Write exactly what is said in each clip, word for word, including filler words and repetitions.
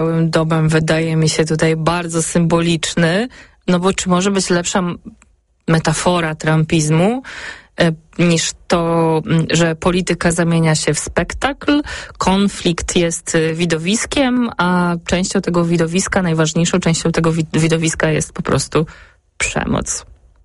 Domem wydaje mi się tutaj bardzo symboliczny, no bo czy może być lepsza metafora trumpizmu niż to, że polityka zamienia się w spektakl, konflikt jest widowiskiem, a częścią tego widowiska, najważniejszą częścią tego widowiska jest po prostu przemoc.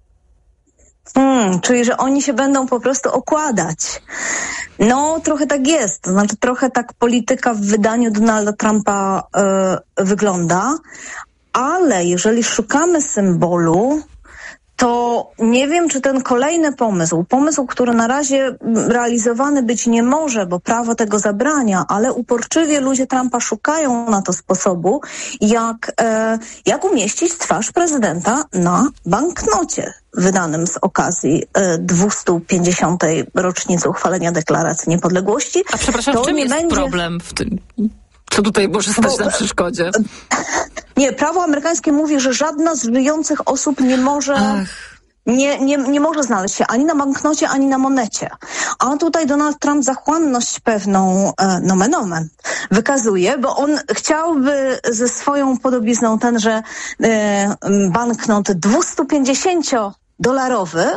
Hmm, czyli, że oni się będą po prostu okładać. No, trochę tak jest. To znaczy, trochę tak polityka w wydaniu Donalda Trumpa y, wygląda, ale jeżeli szukamy symbolu, to nie wiem, czy ten kolejny pomysł, pomysł, który na razie realizowany być nie może, bo prawo tego zabrania, ale uporczywie ludzie Trumpa szukają na to sposobu, jak, e, jak umieścić twarz prezydenta na banknocie wydanym z okazji e, dwieście pięćdziesiątej rocznicy uchwalenia Deklaracji Niepodległości. A przepraszam, to w czym nie jest będzie... problem w tym? Co tutaj może stać Bo, na przeszkodzie? Nie, prawo amerykańskie mówi, że żadna z żyjących osób nie może... Nie, nie, nie może znaleźć się ani na banknocie, ani na monecie. A tutaj Donald Trump zachłanność pewną, e, nomen omen, wykazuje, bo on chciałby ze swoją podobizną tenże e, banknot dwiestopięćdziesięciodolarowy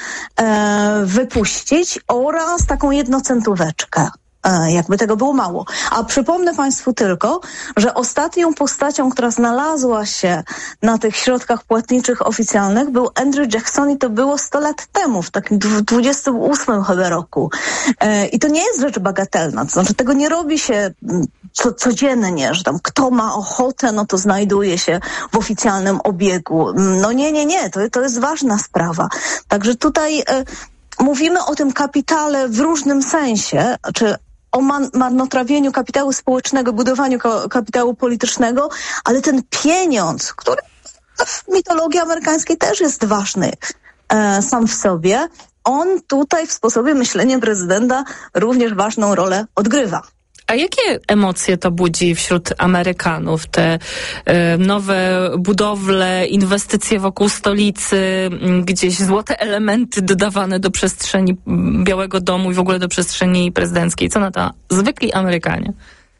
e, wypuścić oraz taką jednocentóweczkę. Jakby tego było mało. A przypomnę Państwu tylko, że ostatnią postacią, która znalazła się na tych środkach płatniczych oficjalnych, był Andrew Jackson i to było sto lat temu, w takim dwudziestym ósmym chyba roku. I to nie jest rzecz bagatelna, to znaczy tego nie robi się co, codziennie, że tam kto ma ochotę, no to znajduje się w oficjalnym obiegu. No nie, nie, nie, to, to jest ważna sprawa. Także tutaj e, mówimy o tym kapitale w różnym sensie, czy o man- marnotrawieniu kapitału społecznego, budowaniu ko- kapitału politycznego, ale ten pieniądz, który w mitologii amerykańskiej też jest ważny e, sam w sobie, on tutaj w sposobie myślenia prezydenta również ważną rolę odgrywa. A jakie emocje to budzi wśród Amerykanów? Te y, nowe budowle, inwestycje wokół stolicy, gdzieś złote elementy dodawane do przestrzeni Białego Domu i w ogóle do przestrzeni prezydenckiej. Co na to zwykli Amerykanie?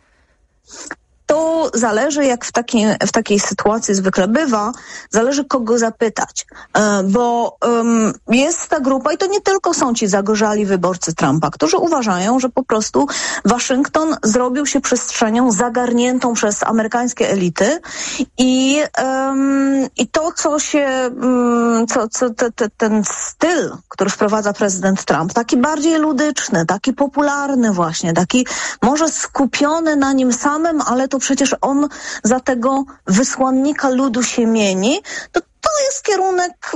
To zależy, jak w takiej, w takiej sytuacji zwykle bywa, zależy kogo zapytać, bo um, jest ta grupa i to nie tylko są ci zagorzali wyborcy Trumpa, którzy uważają, że po prostu Waszyngton zrobił się przestrzenią zagarniętą przez amerykańskie elity i, um, i to, co się, um, co, co te, te, ten styl, który wprowadza prezydent Trump, taki bardziej ludyczny, taki popularny właśnie, taki może skupiony na nim samym, ale to przecież on za tego wysłannika ludu się mieni, to to jest kierunek,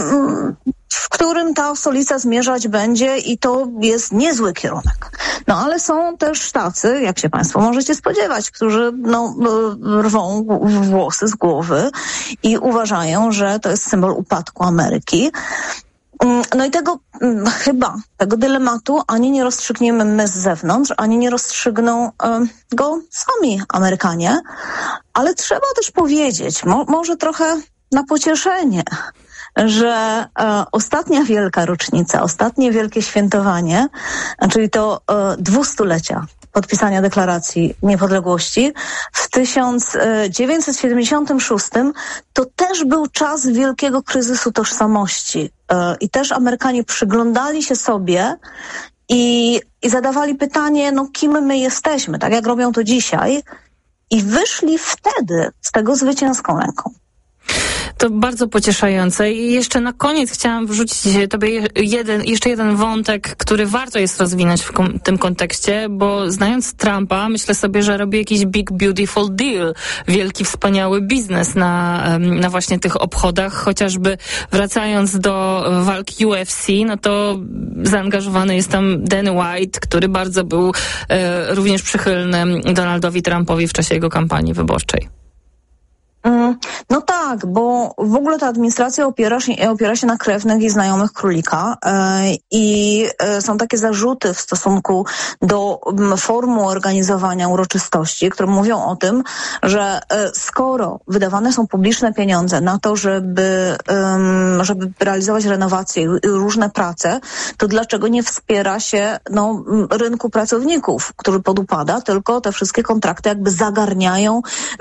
w którym ta stolica zmierzać będzie i to jest niezły kierunek. No ale są też tacy, jak się Państwo możecie spodziewać, którzy no, rwą włosy z głowy i uważają, że to jest symbol upadku Ameryki. No i tego chyba, tego dylematu ani nie rozstrzygniemy my z zewnątrz, ani nie rozstrzygną um, go sami Amerykanie, ale trzeba też powiedzieć, mo- może trochę na pocieszenie, że e, ostatnia wielka rocznica, ostatnie wielkie świętowanie, czyli to e, dwustulecia podpisania Deklaracji Niepodległości w tysiąc dziewięćset siedemdziesiątym szóstym to też był czas wielkiego kryzysu tożsamości. I też Amerykanie przyglądali się sobie i, i zadawali pytanie, no kim my jesteśmy, tak jak robią to dzisiaj, i wyszli wtedy z tego zwycięską ręką. To bardzo pocieszające. I jeszcze na koniec chciałam wrzucić tobie jeden, jeszcze jeden wątek, który warto jest rozwinąć w kom- tym kontekście, bo znając Trumpa, myślę sobie, że robi jakiś big, beautiful deal, wielki, wspaniały biznes na, na właśnie tych obchodach, chociażby wracając do walki U F C, no to zaangażowany jest tam Dana White, który bardzo był e, również przychylny Donaldowi Trumpowi w czasie jego kampanii wyborczej. No tak, bo w ogóle ta administracja opiera się, opiera się na krewnych i znajomych królika e, i e, są takie zarzuty w stosunku do m, formu organizowania uroczystości, które mówią o tym, że e, skoro wydawane są publiczne pieniądze na to, żeby, um, żeby realizować renowacje i różne prace, to dlaczego nie wspiera się no, rynku pracowników, który podupada, tylko te wszystkie kontrakty jakby zagarniają